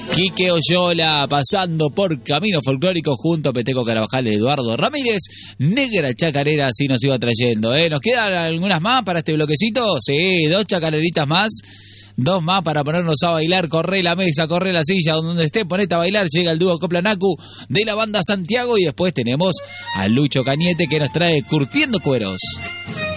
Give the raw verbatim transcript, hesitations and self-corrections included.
Quique Oyola pasando por Camino Folclórico junto a Peteco Carabajal, Eduardo Ramírez, Negra Chacarera, así nos iba trayendo, ¿eh? ¿Nos quedan algunas más para este bloquecito? Sí, dos chacareritas más. Dos más para ponernos a bailar. Corre la mesa, corre la silla, donde esté, ponete a bailar. Llega el dúo Coplanacu de la banda Santiago y después tenemos a Lucho Cañete que nos trae Curtiendo Cueros.